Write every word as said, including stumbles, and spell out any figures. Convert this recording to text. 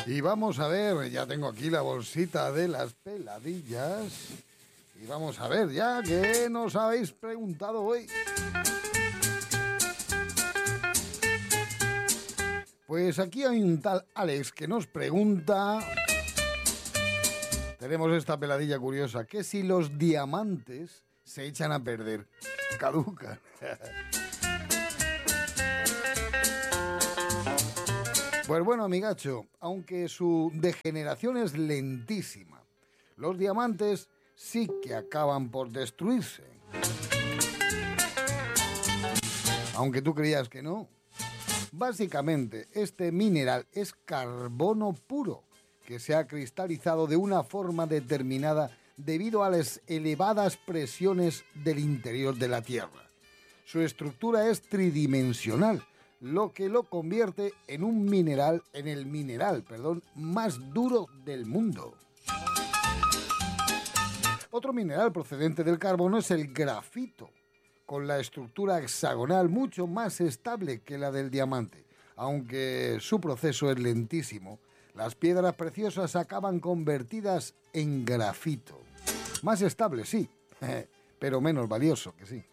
Y vamos a ver, ya tengo aquí la bolsita de las peladillas. Y vamos a ver ya qué nos habéis preguntado hoy. Pues aquí hay un tal Alex que nos pregunta... Tenemos esta peladilla curiosa, que si los diamantes se echan a perder, caducan. Pues bueno, amigacho, aunque su degeneración es lentísima, los diamantes sí que acaban por destruirse. Aunque tú creías que no. Básicamente, este mineral es carbono puro, que se ha cristalizado de una forma determinada debido a las elevadas presiones del interior de la Tierra. Su estructura es tridimensional, lo que lo convierte en un mineral, en el mineral, perdón, más duro del mundo. Otro mineral procedente del carbono es el grafito, con la estructura hexagonal mucho más estable que la del diamante. Aunque su proceso es lentísimo, las piedras preciosas acaban convertidas en grafito. Más estable, sí, pero menos valioso, que sí.